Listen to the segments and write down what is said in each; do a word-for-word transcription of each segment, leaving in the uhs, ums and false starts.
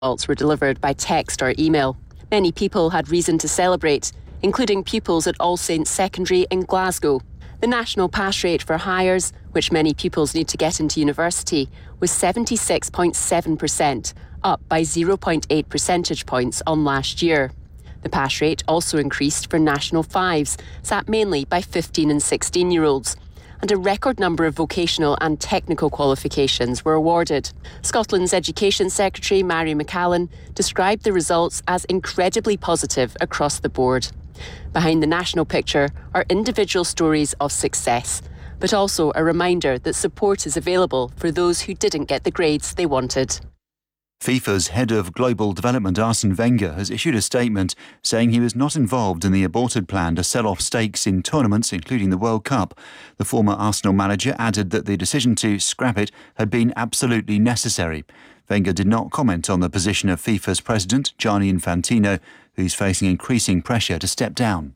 results were delivered by text or email. Many people had reason to celebrate, including pupils at All Saints Secondary in Glasgow. The national pass rate for Highers, which many pupils need to get into university, was seventy-six point seven percent, up by zero point eight percentage points on last year. The pass rate also increased for National Fives, sat mainly by fifteen and sixteen-year-olds. And a record number of vocational and technical qualifications were awarded. Scotland's Education Secretary, Mary McCallan, described the results as incredibly positive across the board. Behind the national picture are individual stories of success, but also a reminder that support is available for those who didn't get the grades they wanted. FIFA's head of global development, Arsene Wenger, has issued a statement saying he was not involved in the aborted plan to sell off stakes in tournaments, including the World Cup. The former Arsenal manager added that the decision to scrap it had been absolutely necessary. Wenger did not comment on the position of FIFA's president, Gianni Infantino, who's facing increasing pressure to step down.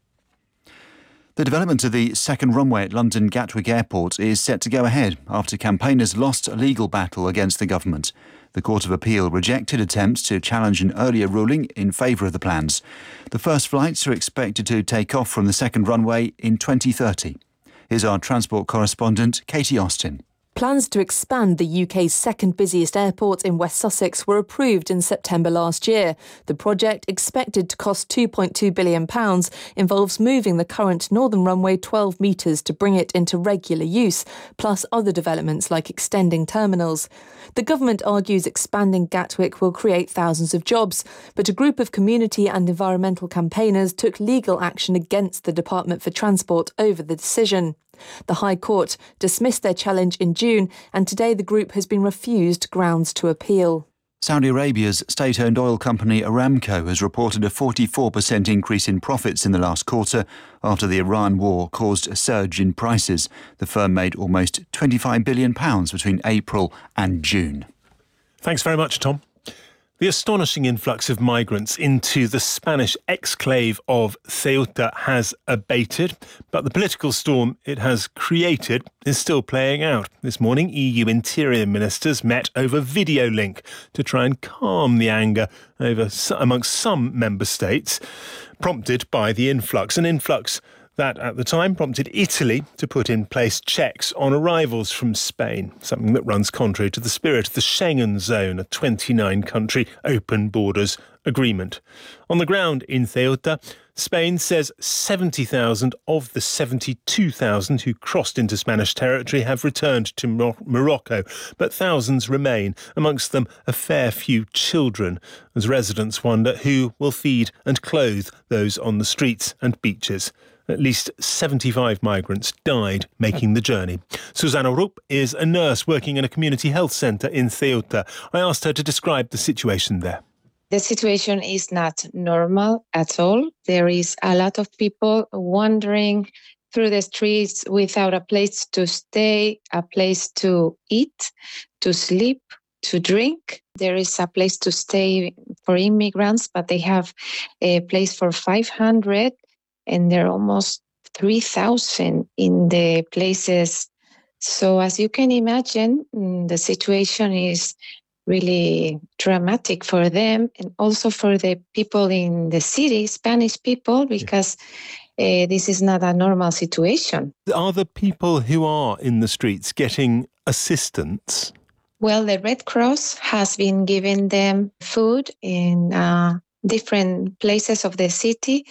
The development of the second runway at London Gatwick Airport is set to go ahead after campaigners lost a legal battle against the government. The Court of Appeal rejected attempts to challenge an earlier ruling in favour of the plans. The first flights are expected to take off from the second runway in twenty thirty. Here's our transport correspondent, Katie Austin. Plans to expand the U K's second busiest airport in West Sussex were approved in September last year. The project, expected to cost two point two billion pounds, involves moving the current northern runway twelve metres to bring it into regular use, plus other developments like extending terminals. The government argues expanding Gatwick will create thousands of jobs, but a group of community and environmental campaigners took legal action against the Department for Transport over the decision. The High Court dismissed their challenge in June, and today the group has been refused grounds to appeal. Saudi Arabia's state-owned oil company Aramco has reported a forty-four percent increase in profits in the last quarter after the Iran war caused a surge in prices. The firm made almost twenty-five billion pounds between April and June. Thanks very much, Tom. The astonishing influx of migrants into the Spanish exclave of Ceuta has abated, but the political storm it has created is still playing out. This morning, E U interior ministers met over video link to try and calm the anger over amongst some member states, prompted by the influx. An influx that at the time prompted Italy to put in place checks on arrivals from Spain, something that runs contrary to the spirit of the Schengen zone, a twenty-nine country open borders agreement. On the ground in Ceuta, Spain says seventy thousand of the seventy-two thousand who crossed into Spanish territory have returned to Mor- Morocco, but thousands remain, amongst them a fair few children, as residents wonder who will feed and clothe those on the streets and beaches. At least seventy-five migrants died making the journey. Susanna Rupp is a nurse working in a community health centre in Ceuta. I asked her to describe the situation there. The situation is not normal at all. There is a lot of people wandering through the streets without a place to stay, a place to eat, to sleep, to drink. There is a place to stay for immigrants, but they have a place for five hundred. And there are almost three thousand in the places. So as you can imagine, the situation is really dramatic for them and also for the people in the city, Spanish people, because uh, this is not a normal situation. Are the people who are in the streets getting assistance? Well, the Red Cross has been giving them food in uh, different places of the city.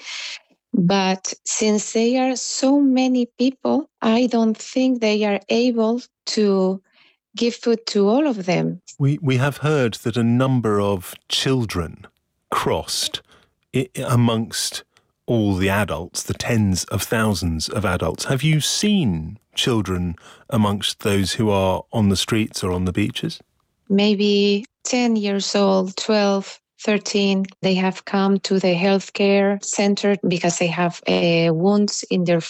But since there are so many people, I don't think they are able to give food to all of them. We we have heard that a number of children crossed I- amongst all the adults, the tens of thousands of adults. Have you seen children amongst those who are on the streets or on the beaches? Maybe ten years old, twelve, thirteen, they have come to the healthcare center because they have uh, wounds in their